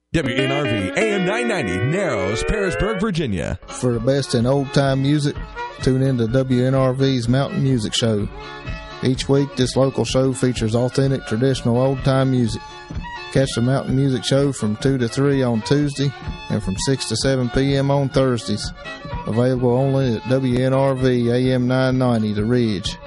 WNRV AM 990, Narrows, Parisburg, Virginia. For the best in old-time music, tune in to WNRV's Mountain Music Show. Each week, this local show features authentic, traditional old-time music. Catch the Mountain Music Show from 2 to 3 on Tuesday and from 6 to 7 p.m. on Thursdays. Available only at WNRV AM 990, The Ridge.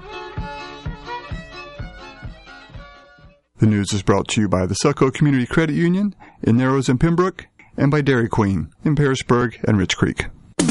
The news is brought to you by the Selco Community Credit Union in Narrows and Pembroke, and by Dairy Queen in Parisburg and Rich Creek.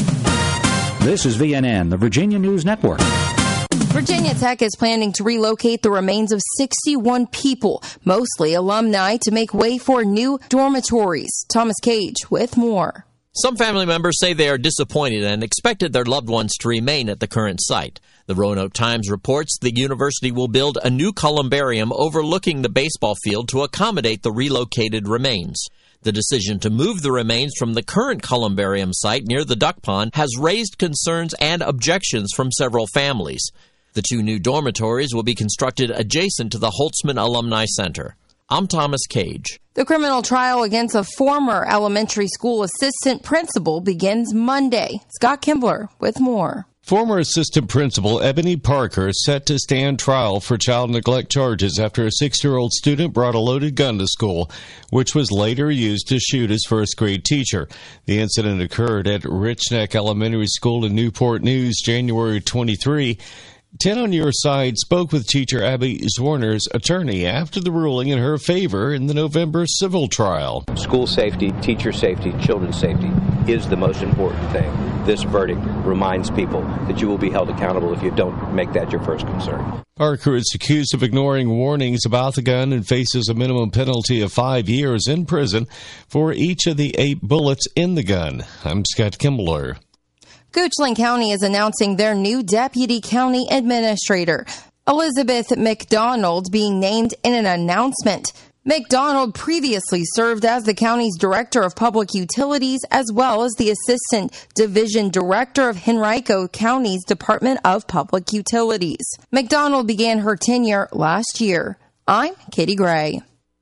This is VNN, the Virginia News Network. Virginia Tech is planning to relocate the remains of 61 people, mostly alumni, to make way for new dormitories. Thomas Cage with more. Some family members say they are disappointed and expected their loved ones to remain at the current site. The Roanoke Times reports the university will build a new columbarium overlooking the baseball field to accommodate the relocated remains. The decision to move the remains from the current columbarium site near the duck pond has raised concerns and objections from several families. The two new dormitories will be constructed adjacent to the Holtzman Alumni Center. I'm Thomas Cage. The criminal trial against a former elementary school assistant principal begins Monday. Scott Kimbler with more. Former assistant principal Ebony Parker is set to stand trial for child neglect charges after a 6-year-old student brought a loaded gun to school, which was later used to shoot his first-grade teacher. The incident occurred at Rich Neck Elementary School in Newport News, January 23. 10 on Your Side spoke with teacher Abby Zwerner's attorney after the ruling in her favor in the November civil trial. School safety, teacher safety, children's safety is the most important thing. This verdict reminds people that you will be held accountable if you don't make that your first concern. Parker is accused of ignoring warnings about the gun and faces a minimum penalty of 5 years in prison for each of the 8 bullets in the gun. I'm Scott Kimbler. Goochland County is announcing their new deputy county administrator, Elizabeth McDonald, being named in an announcement. McDonald previously served as the county's director of public utilities as well as the assistant division director of Henrico County's Department of Public Utilities. McDonald began her tenure last year. I'm Katie Gray.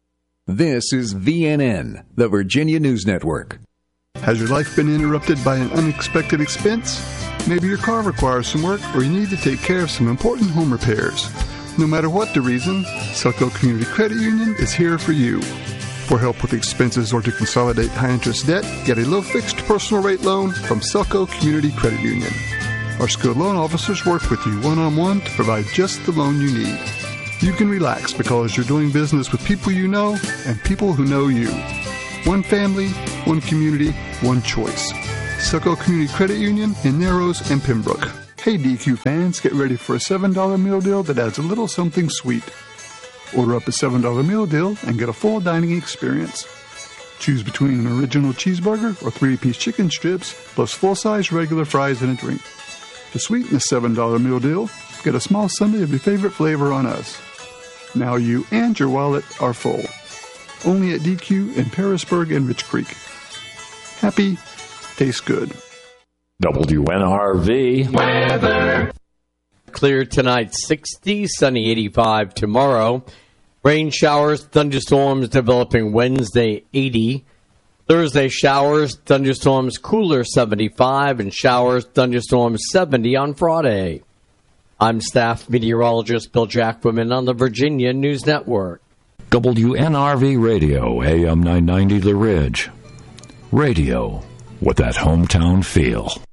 This is VNN, the Virginia News Network. Has your life been interrupted by an unexpected expense? Maybe your car requires some work, or you need to take care of some important home repairs. No matter what the reason, Selco Community Credit Union is here for you. For help with expenses or to consolidate high-interest debt, get a low-fixed personal rate loan from Selco Community Credit Union. Our skilled loan officers work with you one-on-one to provide just the loan you need. You can relax because you're doing business with people you know and people who know you. One family, one community, one choice. Selco Community Credit Union in Narrows and Pembroke. Hey DQ fans, get ready for a $7 meal deal that adds a little something sweet. Order up a $7 meal deal and get a full dining experience. Choose between an original cheeseburger or 3-piece chicken strips, plus full-size regular fries and a drink. To sweeten the $7 meal deal, get a small sundae of your favorite flavor on us. Now you and your wallet are full. Only at DQ in Parisburg and Rich Creek. Happy, tastes good. WNRV weather. Clear tonight, 60, sunny 85 tomorrow. Rain showers, thunderstorms developing Wednesday, 80. Thursday showers, thunderstorms cooler 75, and showers, thunderstorms 70 on Friday. I'm staff meteorologist Bill Jackwoman on the Virginia News Network. WNRV Radio, AM 990 The Ridge. Radio with that hometown feel.